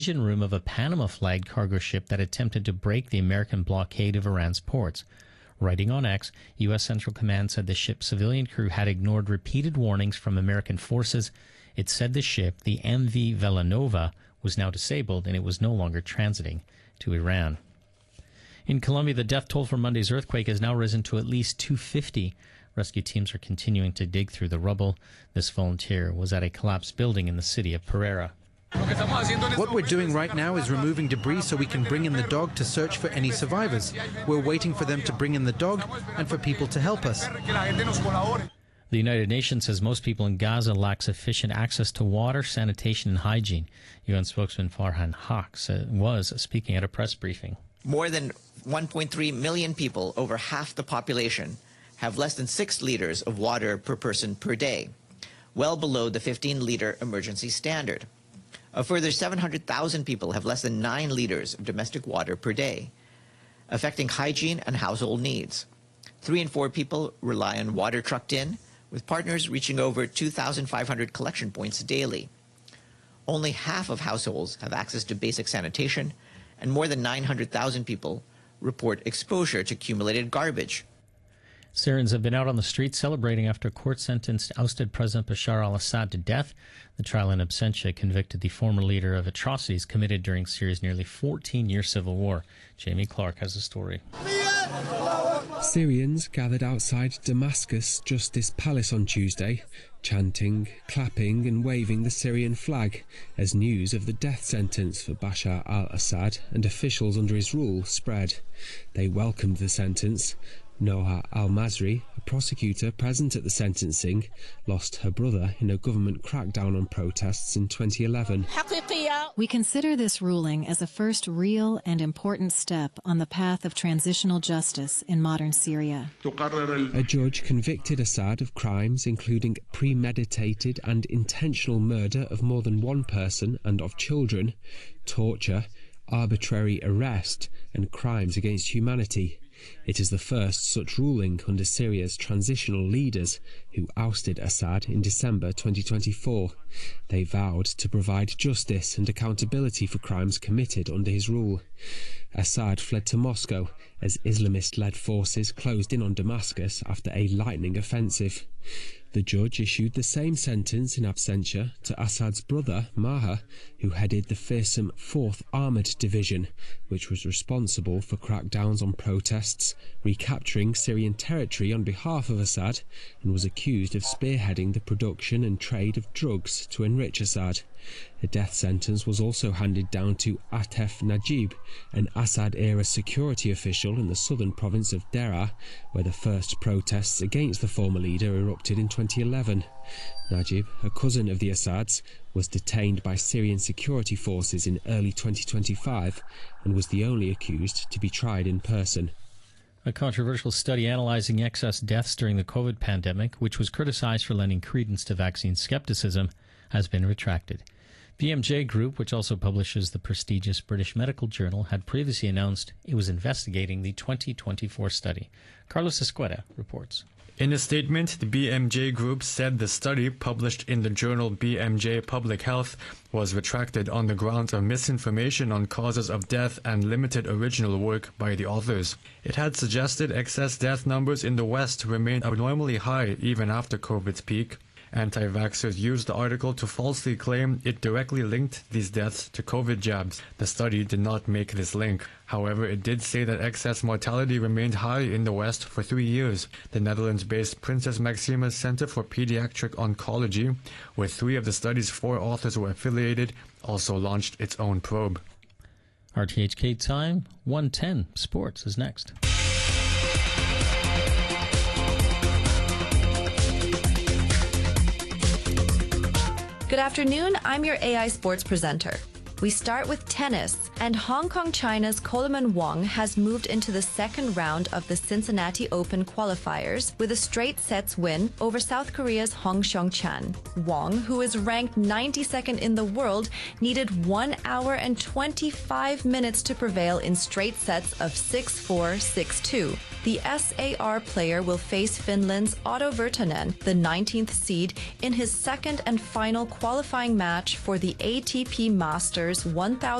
engine room of a Panama-flagged cargo ship that attempted to break the American blockade of Iran's ports. Writing on X, U.S. Central Command said the ship's civilian crew had ignored repeated warnings from American forces. It said the ship, the MV Villanova, was now disabled and it was no longer transiting to Iran. In Colombia, the death toll from Monday's earthquake has now risen to at least 250. Rescue teams are continuing to dig through the rubble. This volunteer was at a collapsed building in the city of Pereira. What we're doing right now is removing debris so we can bring in the dog to search for any survivors. We're waiting for them to bring in the dog and for people to help us. The United Nations says most people in Gaza lack sufficient access to water, sanitation, and hygiene. UN spokesman Farhan Haq was speaking at a press briefing. More than 1.3 million people, over half the population, have less than 6 liters of water per person per day, well below the 15-liter emergency standard. A further 700,000 people have less than 9 liters of domestic water per day, affecting hygiene and household needs. 3 in 4 people rely on water trucked in, with partners reaching over 2,500 collection points daily. Only half of households have access to basic sanitation, and more than 900,000 people report exposure to accumulated garbage. Syrians have been out on the streets celebrating after a court sentenced ousted President Bashar al-Assad to death. The trial in absentia convicted the former leader of atrocities committed during Syria's nearly 14-year civil war. Jamie Clark has the story. Syrians gathered outside Damascus Justice Palace on Tuesday, chanting, clapping and waving the Syrian flag as news of the death sentence for Bashar al-Assad and officials under his rule spread. They welcomed the sentence. Noha al-Masri, a prosecutor present at the sentencing, lost her brother in a government crackdown on protests in 2011. We consider this ruling as a first real and important step on the path of transitional justice in modern Syria. A judge convicted Assad of crimes including premeditated and intentional murder of more than one person and of children, torture, arbitrary arrest, and crimes against humanity. It is the first such ruling under Syria's transitional leaders who ousted Assad in December 2024. They vowed to provide justice and accountability for crimes committed under his rule. Assad fled to Moscow as Islamist-led forces closed in on Damascus after a lightning offensive. The judge issued the same sentence in absentia to Assad's brother, Maher, who headed the fearsome 4th Armoured Division, which was responsible for crackdowns on protests, recapturing Syrian territory on behalf of Assad, and was accused of spearheading the production and trade of drugs to enrich Assad. A death sentence was also handed down to Atef Najib, an Assad-era security official in the southern province of Deraa, where the first protests against the former leader erupted in 2011. Najib, a cousin of the Assads, was detained by Syrian security forces in early 2025 and was the only accused to be tried in person. A controversial study analyzing excess deaths during the COVID pandemic, which was criticized for lending credence to vaccine skepticism, has been retracted. BMJ Group, which also publishes the prestigious British Medical Journal, had previously announced it was investigating the 2024 study. Carlos Escueda reports. In a statement, the BMJ Group said the study, published in the journal BMJ Public Health, was retracted on the grounds of misinformation on causes of death and limited original work by the authors. It had suggested excess death numbers in the West remained abnormally high even after COVID's peak. Anti-vaxxers used the article to falsely claim it directly linked these deaths to COVID jabs. The study did not make this link. However, it did say that excess mortality remained high in the West for 3 years. The Netherlands-based Princess Maxima Center for Pediatric Oncology, where 3 of the study's 4 authors were affiliated, also launched its own probe. RTHK time, 1:10. Sports is next. Good afternoon, I'm your AI Sports presenter. We start with tennis, and Hong Kong China's Coleman Wong has moved into the second round of the Cincinnati Open qualifiers with a straight sets win over South Korea's Hong Seong-chan. Wong, who is ranked 92nd in the world, needed 1 hour and 25 minutes to prevail in straight sets of 6-4, 6-2. the SAR player will face Finland's Otto Virtanen, the 19th seed, in his second and final qualifying match for the ATP Masters 1000